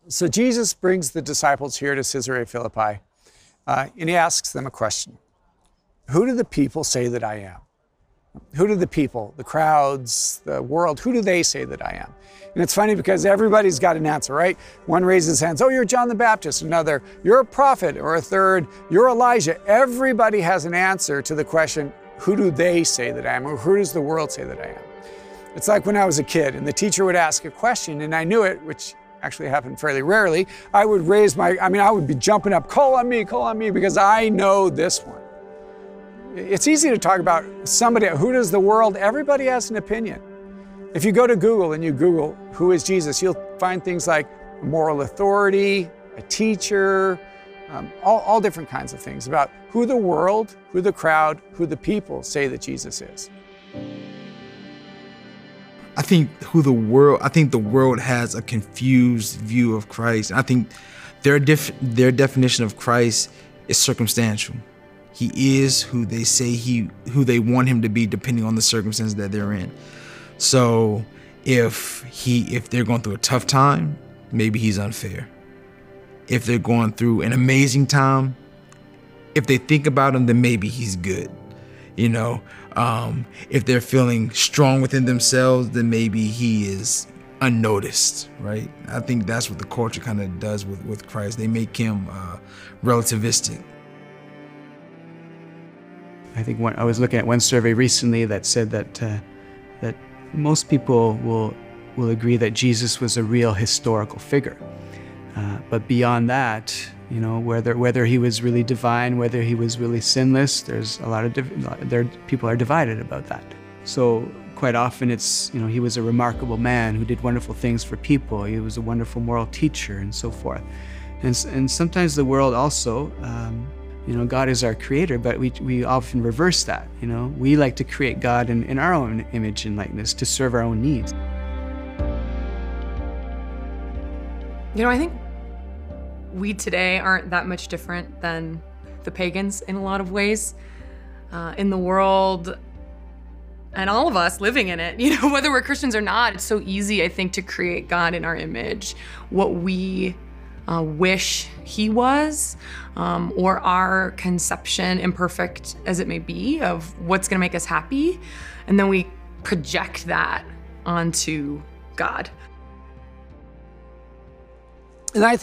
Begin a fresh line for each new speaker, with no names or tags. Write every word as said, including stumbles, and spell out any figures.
So Jesus brings the disciples here to Caesarea Philippi, uh, and he asks them a question. Who do the people say that I am? Who do the people, the crowds, the world, who do they say that I am? And it's funny because everybody's got an answer, right? One raises his hands, oh, you're John the Baptist. Another, you're a prophet. Or a third, you're Elijah. Everybody has an answer to the question, who do they say that I am? Or who does the world say that I am? It's like when I was a kid and the teacher would ask a question and I knew it, which actually happened fairly rarely. I would raise my, I mean, I would be jumping up, call on me, call on me, because I know this one. It's easy to talk about somebody, who does the world, everybody has an opinion. If you go to Google and you Google, who is Jesus, you'll find things like moral authority, a teacher, um, all, all different kinds of things about who the world, who the crowd, who the people say that Jesus is.
I think who the world, I think the world has a confused view of Christ. I think their, def, their definition of Christ is circumstantial. He is who they say he, who they want him to be, depending on the circumstances that they're in. So if he, if they're going through a tough time, maybe he's unfair. If they're going through an amazing time, if they think about him, then maybe he's good. You know, um, if they're feeling strong within themselves, then maybe he is unnoticed, right? I think that's what the culture kind of does with, with Christ. They make him uh, relativistic.
I think one, I was looking at one survey recently that said that uh, that most people will will agree that Jesus was a real historical figure, uh, but beyond that, you know, whether whether he was really divine, whether he was really sinless, there's a lot of div there people are divided about that. So quite often it's, you know, he was a remarkable man who did wonderful things for people. He was a wonderful moral teacher and so forth. And and sometimes the world also. Um, You know, God is our creator, but we, we often reverse that, you know. We like to create God in, in our own image and likeness to serve our own needs.
You know, I think we today aren't that much different than the pagans in a lot of ways. Uh, in the world, and all of us living in it, you know, whether we're Christians or not, it's so easy, I think, to create God in our image, what we Uh, wish he was, um, or our conception, imperfect as it may be, of what's gonna make us happy. And then we project that onto God.
And I think